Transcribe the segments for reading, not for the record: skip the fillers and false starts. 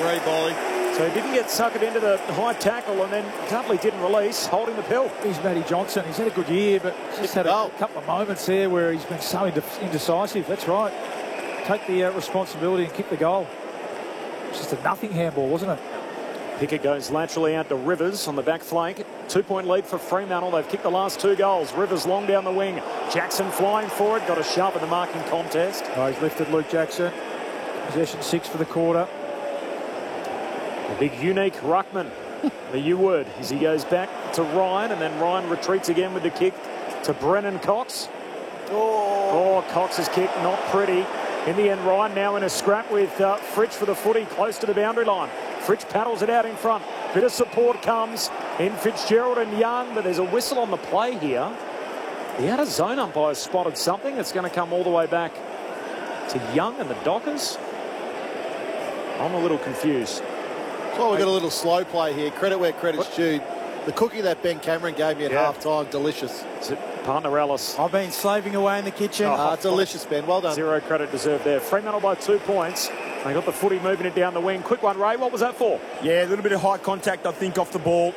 agree, Bolly. So he didn't get suckered into the high tackle and then Dudley didn't release, holding the pill. He's Matty Johnson. He's had a good year, but just had a couple of moments there where he's been so indecisive. That's right. Take the responsibility and kick the goal. It's just a nothing handball, wasn't it? Pickett goes laterally out to Rivers on the back flank. 2-point lead for Fremantle. They've kicked the last 2 goals. Rivers long down the wing. Jackson flying forward. Got a sharp in the marking contest. Oh, he's lifted Luke Jackson. Possession 6 for the quarter. The big unique ruckman. The U word as he goes back to Ryan, and then Ryan retreats again with the kick to Brennan Cox. Oh, Cox's kick not pretty. In the end, Ryan now in a scrap with Fritsch for the footy close to the boundary line. Fritsch paddles it out in front. Bit of support comes in Fitzgerald and Young, but there's a whistle on the play here. The out of zone umpire spotted something. It's going to come all the way back to Young and the Dockers. I'm a little confused. Well, we've got a little slow play here. Credit where credit's due. The cookie that Ben Cameron gave me at half-time, delicious. Is it partner Ellis? I've been slaving away in the kitchen. Delicious, Ben. Well done. 0 credit deserved there. Fremantle by 2 points. They got the footy moving it down the wing. Quick one, Ray. What was that for? Yeah, a little bit of high contact, I think, off the ball.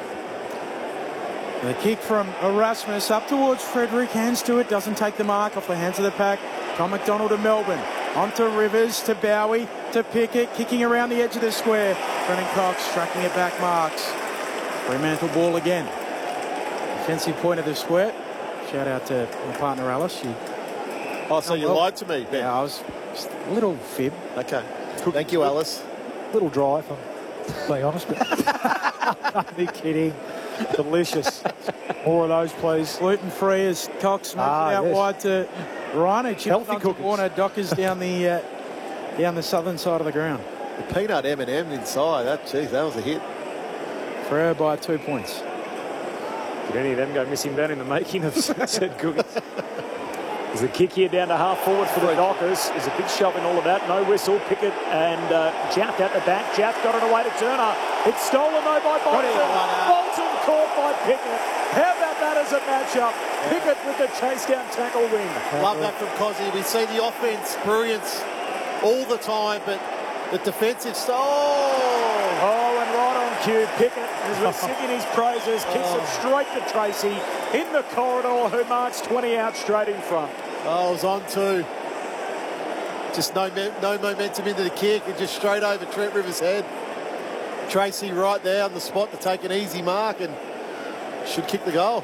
The kick from Erasmus up towards Frederick. Hands to it. Doesn't take the mark off the hands of the pack. Tom McDonald to Melbourne. On to Rivers, to Bowie, to Pickett. Kicking around the edge of the square. Brennan Cox tracking it back, marks. Fremantle ball again. Defensive point of the square. Shout out to my partner Alice. So you lied to me, Ben. Yeah, I was just a little fib. Okay. Thank you, Alice. Little dry, if I'm being honest. But be kidding. Delicious. More of those, please. Gluten-free as Cox smoked it out wide to Rhino. Healthy cookies. Warner Dockers down the southern side of the ground. The peanut M&M inside. That was a hit. Freo by 2 points. Did any of them go missing down in the making of said cookies? There's a kick here down to half forward for the Dockers. There's a big shove in all of that. No whistle. Pickett and Jaff at the back. Jaff got it away to Turner. It's stolen though by Bolton. Bolton caught by Pickett. How about that as a matchup? Pickett with the chase down tackle win. Love that from Cozzy. We see the offense brilliance all the time, but the defensive style. Oh, and right on cue, Pickett, as we're singing his praises, kicks it straight to Tracy in the corridor, who marks 20 out straight in front. Oh, it was on too. Just no momentum into the kick, and just straight over Trent Rivers' head. Tracy right there on the spot to take an easy mark and should kick the goal.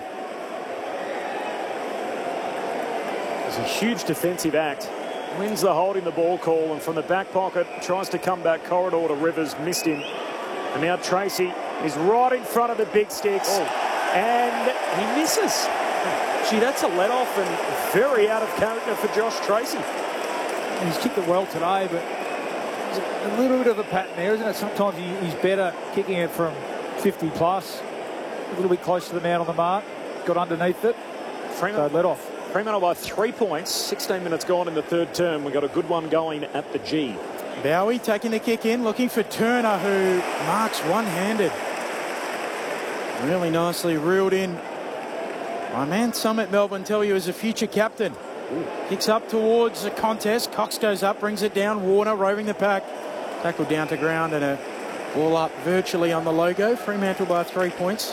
It's a huge defensive act. Wins the holding the ball call, and from the back pocket tries to come back corridor to Rivers, missed him. And now Tracy is right in front of the big sticks, and he misses. Gee, that's a let-off and very out of character for Josh Tracy. He's kicked it well today, but there's a little bit of a pattern there, isn't it? Sometimes he's better kicking it from 50 plus, a little bit close to the man on the mark, got underneath it, so let off. Fremantle by 3 points, 16 minutes gone in the third term. We've got a good one going at the G. Bowie taking the kick in, looking for Turner, who marks one-handed. Really nicely reeled in. My man Summit Melbourne tell you is a future captain. Kicks up towards the contest. Cox goes up, brings it down. Warner roving the pack. Tackled down to ground and a ball up virtually on the logo. Fremantle by 3 points.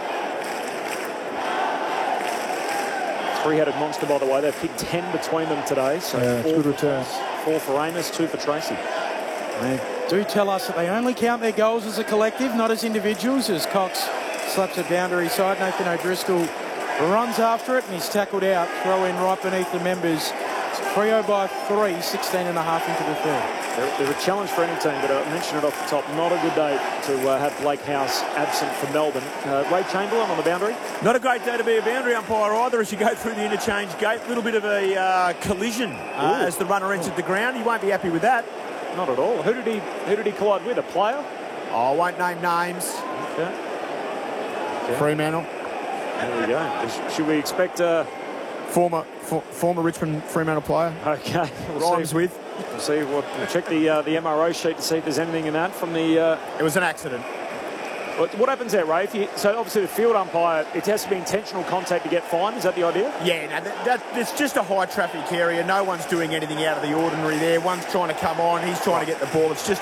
Three-headed monster, by the way. They've kicked 10 between them today. So good returns. 4 for Amos, 2 for Tracy. They do tell us that they only count their goals as a collective, not as individuals, as Cox slaps a boundary side. Nathan O'Driscoll runs after it and he's tackled out. Throw in right beneath the members. Freo by 3, 16 and a half into the third. They're a challenge for any team, but I mentioned it off the top. Not a good day to have Blake House absent for Melbourne. Ray Chamberlain on the boundary. Not a great day to be a boundary umpire either as you go through the interchange gate. A little bit of a collision as the runner entered the ground. He won't be happy with that. Not at all. Who did he collide with? A player? I won't name names. Okay. Fremantle. There we go. Should we expect former Richmond Fremantle player? Okay. Rhymes with. We'll see. We'll check the MRO sheet to see if there's anything in that from the. It was an accident. What happens there, Ray? So obviously the field umpire, it has to be intentional contact to get fined. Is that the idea? Yeah, no, it's just a high traffic area. No one's doing anything out of the ordinary there. One's trying to come on. He's trying to get the ball. It's just